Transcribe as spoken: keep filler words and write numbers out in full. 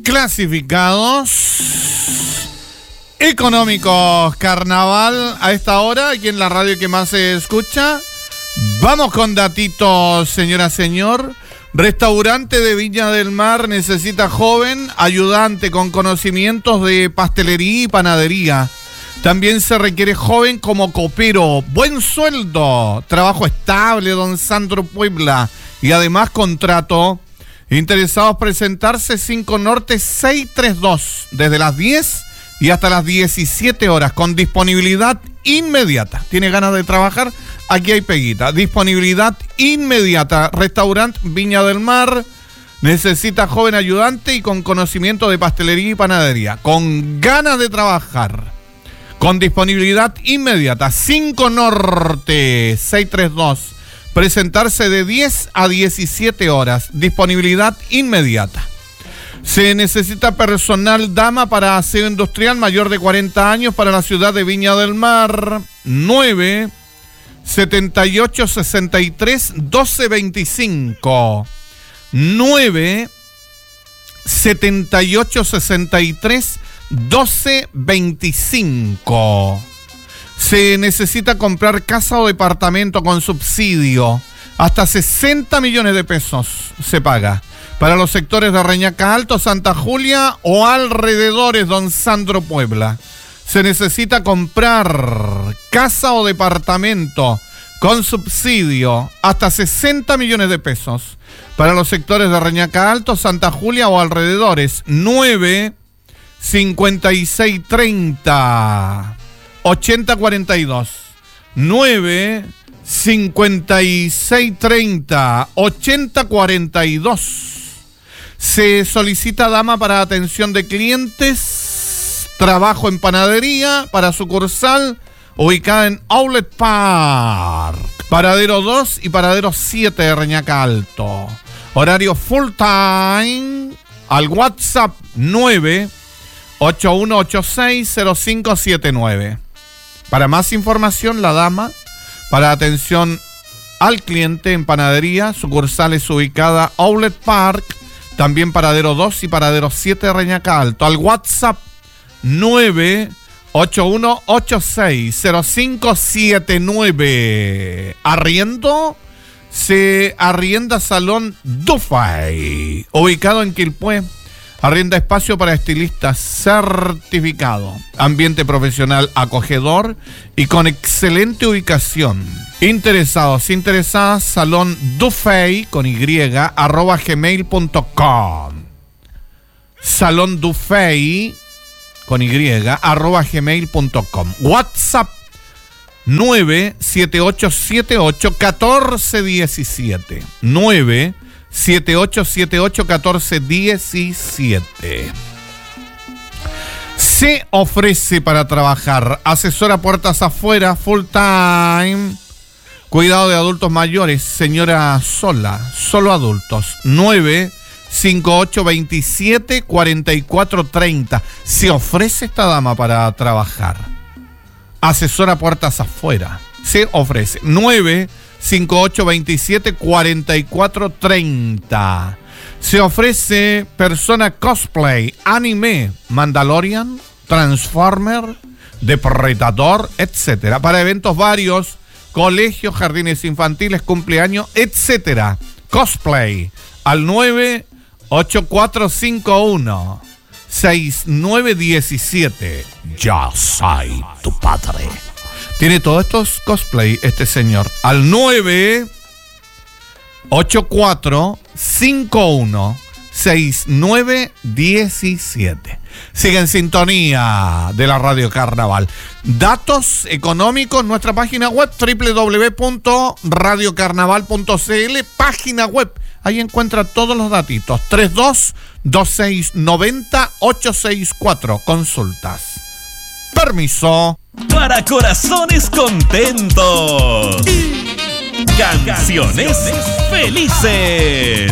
clasificados económicos Carnaval a esta hora, aquí en la radio que más se escucha. Vamos con datitos, señora, señor. Restaurante de Viña del Mar necesita joven ayudante con conocimientos de pastelería y panadería. También se requiere joven como copero. Buen sueldo, trabajo estable, don Sandro Puebla. Y además contrato. Interesados presentarse cinco Norte seiscientos treinta y dos, desde las diez y hasta las diecisiete horas, con disponibilidad inmediata. ¿Tiene ganas de trabajar? Aquí hay peguita. Disponibilidad inmediata. Restaurante Viña del Mar necesita joven ayudante y con conocimiento de pastelería y panadería. Con ganas de trabajar. Con disponibilidad inmediata. cinco Norte seiscientos treinta y dos. Presentarse de diez a diecisiete horas. Disponibilidad inmediata. Se necesita personal dama para aseo industrial mayor de cuarenta años para la ciudad de Viña del Mar. nueve setenta y ocho sesenta y tres doce veinticinco. nueve setenta y ocho sesenta y tres doce veinticinco. Se necesita comprar casa o departamento con subsidio. Hasta sesenta millones de pesos se paga. Para los sectores de Reñaca Alto, Santa Julia o alrededores, don Sandro Puebla. Se necesita comprar casa o departamento con subsidio. Hasta sesenta millones de pesos. Para los sectores de Reñaca Alto, Santa Julia o alrededores. nueve cincuenta y seis treinta ochenta cuarenta y dos. nueve cincuenta y seis treinta ochenta cuarenta y dos. Se solicita dama para atención de clientes, trabajo en panadería para sucursal ubicada en Outlet Park, Paradero dos y Paradero siete de Reñaca Alto. Horario full time al WhatsApp nueve ocho uno ocho seis cero cinco siete nueve. Para más información, la dama para atención al cliente en panadería, sucursales ubicada Outlet Park, también Paradero dos y Paradero siete de Reñaca Alto. Al WhatsApp nueve ocho uno ocho seis cero cinco siete nueve. Arriendo, se arrienda Salón Dufay, ubicado en Quilpué. Arrienda espacio para estilistas certificado. Ambiente profesional acogedor y con excelente ubicación. Interesados, interesadas, Salón Dufay con Y, arroba gmail punto com. Salón Dufay con Y, arroba gmail punto com. WhatsApp nueve siete ocho siete ocho uno cuatro uno siete. nueve siete ocho siete ocho uno cuatro uno siete. Se ofrece para trabajar asesora puertas afuera, full time, cuidado de adultos mayores, señora sola, solo adultos. nueve cinco ocho dos siete cuatro cuatro tres cero. Se ofrece esta dama para trabajar. Asesora puertas afuera. Se ofrece. nueve cinco ocho dos siete cuatro cuatro tres cero. Se ofrece persona cosplay, anime, Mandalorian, Transformer, Depredador, etcétera. Para eventos varios, colegios, jardines infantiles, cumpleaños, etcétera. Cosplay al nueve ocho cuatro cinco uno seis nueve uno siete. Ya soy tu padre. Tiene todos estos cosplay este señor. Al nueve ocho cuatro cinco uno seis nueve uno siete. Sigue en sintonía de la Radio Carnaval. Datos económicos, nuestra página web doble u doble u doble u punto radio carnaval punto c l, página web. Ahí encuentra todos los datitos. tres dos dos seis nueve cero ocho seis cuatro. Consultas. Permiso. Para corazones contentos. Canciones felices.